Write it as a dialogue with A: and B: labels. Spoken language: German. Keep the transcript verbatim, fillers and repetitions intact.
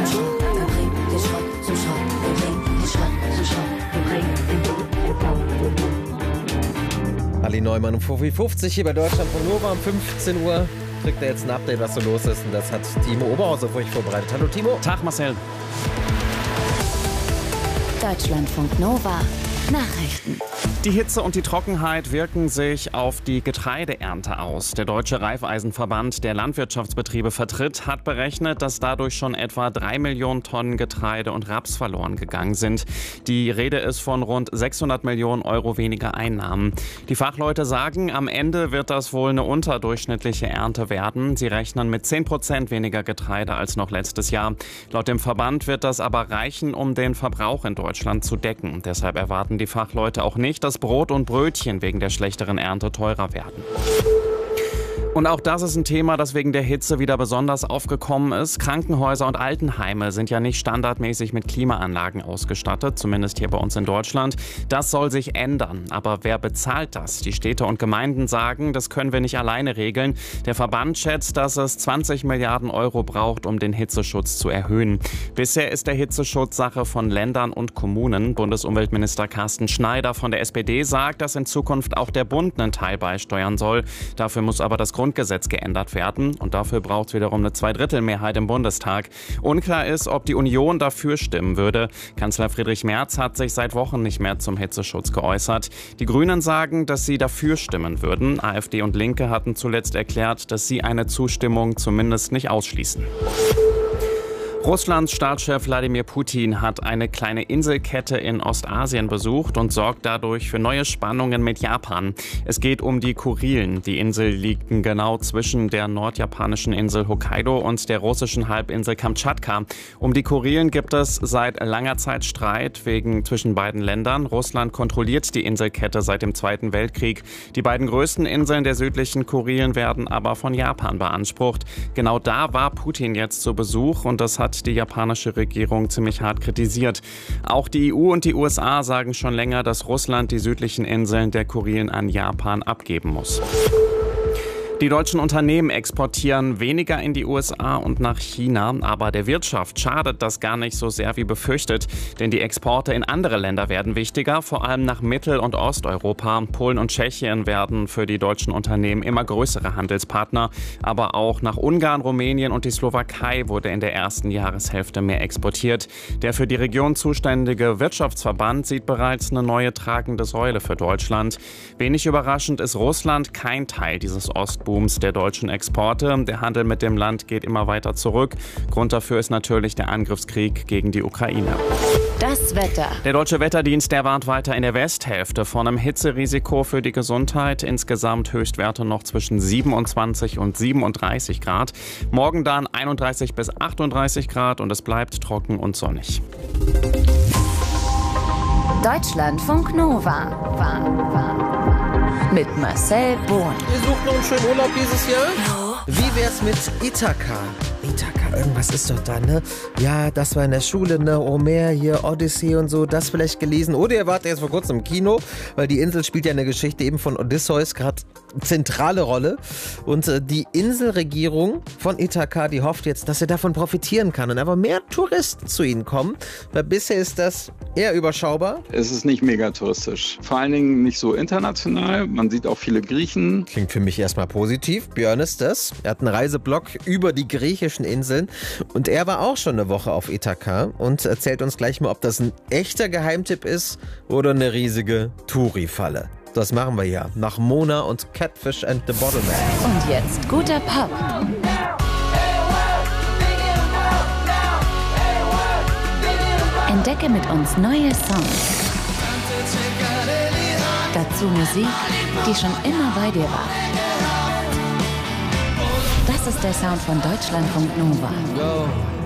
A: zum Schrott, wir bringen den Schrott zum Schrott, wir bringen den Schrott zum Schrott, wir bringen den
B: Ali Neumann um fünf Uhr fünfzig hier bei Deutschlandfunk Nova um fünfzehn Uhr. Kriegt er jetzt ein Update, was so los ist. Und das hat Timo Oberhauser für euch vorbereitet. Hallo Timo.
C: Tag Marcel.
D: Deutschlandfunk Nova Nachrichten.
C: Die Hitze und die Trockenheit wirken sich auf die Getreideernte aus. Der Deutsche Raiffeisenverband, der Landwirtschaftsbetriebe vertritt, hat berechnet, dass dadurch schon etwa drei Millionen Tonnen Getreide und Raps verloren gegangen sind. Die Rede ist von rund sechshundert Millionen Euro weniger Einnahmen. Die Fachleute sagen, am Ende wird das wohl eine unterdurchschnittliche Ernte werden. Sie rechnen mit zehn Prozent weniger Getreide als noch letztes Jahr. Laut dem Verband wird das aber reichen, um den Verbrauch in Deutschland zu decken. Deshalb erwarten die Fachleute auch nicht, dass Brot und Brötchen wegen der schlechteren Ernte teurer werden. Und auch das ist ein Thema, das wegen der Hitze wieder besonders aufgekommen ist. Krankenhäuser und Altenheime sind ja nicht standardmäßig mit Klimaanlagen ausgestattet, zumindest hier bei uns in Deutschland. Das soll sich ändern. Aber wer bezahlt das? Die Städte und Gemeinden sagen, das können wir nicht alleine regeln. Der Verband schätzt, dass es zwanzig Milliarden Euro braucht, um den Hitzeschutz zu erhöhen. Bisher ist der Hitzeschutz Sache von Ländern und Kommunen. Bundesumweltminister Carsten Schneider von der S P D sagt, dass in Zukunft auch der Bund einen Teil beisteuern soll. Dafür muss aber das Grundgesetz geändert werden und dafür braucht es wiederum eine Zweidrittelmehrheit im Bundestag. Unklar ist, ob die Union dafür stimmen würde. Kanzler Friedrich Merz hat sich seit Wochen nicht mehr zum Hitzeschutz geäußert. Die Grünen sagen, dass sie dafür stimmen würden. AfD und Linke hatten zuletzt erklärt, dass sie eine Zustimmung zumindest nicht ausschließen. Russlands Staatschef Wladimir Putin hat eine kleine Inselkette in Ostasien besucht und sorgt dadurch für neue Spannungen mit Japan. Es geht um die Kurilen. Die Insel liegt genau zwischen der nordjapanischen Insel Hokkaido und der russischen Halbinsel Kamtschatka. Um die Kurilen gibt es seit langer Zeit Streit wegen zwischen beiden Ländern. Russland kontrolliert die Inselkette seit dem Zweiten Weltkrieg. Die beiden größten Inseln der südlichen Kurilen werden aber von Japan beansprucht. Genau da war Putin jetzt zu Besuch und das hat die japanische Regierung ziemlich hart kritisiert. Auch die E U und die U S A sagen schon länger, dass Russland die südlichen Inseln der Kurilen an Japan abgeben muss. Die deutschen Unternehmen exportieren weniger in die U S A und nach China, aber der Wirtschaft schadet das gar nicht so sehr wie befürchtet, denn die Exporte in andere Länder werden wichtiger, vor allem nach Mittel- und Osteuropa. Polen und Tschechien werden für die deutschen Unternehmen immer größere Handelspartner, aber auch nach Ungarn, Rumänien und die Slowakei wurde in der ersten Jahreshälfte mehr exportiert. Der für die Region zuständige Wirtschaftsverband sieht bereits eine neue tragende Säule für Deutschland. Wenig überraschend ist Russland kein Teil dieses Ostbooms der deutschen Exporte. Der Handel mit dem Land geht immer weiter zurück. Grund dafür ist natürlich der Angriffskrieg gegen die Ukraine.
D: Das Wetter.
C: Der Deutsche Wetterdienst, der warnt weiter in der Westhälfte von einem Hitzerisiko für die Gesundheit. Insgesamt Höchstwerte noch zwischen siebenundzwanzig und siebenunddreißig Grad. Morgen dann einunddreißig bis achtunddreißig Grad und es bleibt trocken und sonnig.
D: Deutschlandfunk Nova. War, war. Mit Marcel Bohn.
B: Ihr sucht noch einen schönen Urlaub dieses Jahr? Wie wär's mit Ithaka? Ithaka, irgendwas ist doch da, ne? Ja, das war in der Schule, ne? Homer hier, Odyssee und so, das vielleicht gelesen. Oder ihr wart erst vor kurzem im Kino, weil die Insel spielt ja eine Geschichte eben von Odysseus gerade zentrale Rolle. Und äh, die Inselregierung von Ithaka, die hofft jetzt, dass sie davon profitieren kann und einfach mehr Touristen zu ihnen kommen. Weil bisher ist das eher überschaubar.
E: Es ist nicht mega touristisch. Vor allen Dingen nicht so international. Man sieht auch viele Griechen.
B: Klingt für mich erstmal positiv. Björn ist das. Er hat einen Reiseblog über die griechischen Inseln und er war auch schon eine Woche auf Ithaka und erzählt uns gleich mal, ob das ein echter Geheimtipp ist oder eine riesige Touri-Falle. Das machen wir hier nach Mona und Catfish and the Bottleneck.
D: Und jetzt guter Pop. Entdecke mit uns neue Songs. Dazu Musik, die schon immer bei dir war. Das ist der Sound von Deutschlandfunk Nova.